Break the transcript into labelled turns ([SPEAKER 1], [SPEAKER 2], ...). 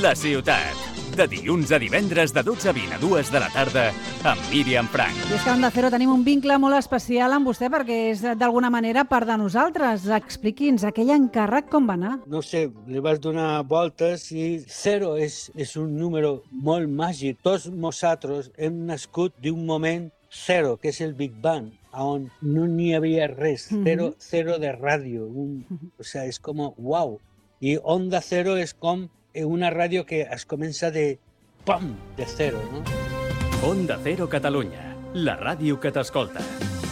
[SPEAKER 1] La ciutat. De dilluns a divendres de 12 a 20 a 2 de la tarda amb Míriam Frank.
[SPEAKER 2] I és que a Onda Cero tenim un vincle molt especial amb vostè perquè és d'alguna manera part de nosaltres. Expliqui'ns aquell encàrrec com va anar.
[SPEAKER 3] No sé, li vas donar voltes i 0 és un número molt màgic. Tots nosaltres hem nascut d'un moment 0, que és el Big Bang, on no n'hi havia res, 0 de ràdio. O sea, és com, uau. I Onda Cero és com una ràdio que es comença de pam, de 0, no?
[SPEAKER 1] Onda Cero Catalunya, la ràdio que t'escolta.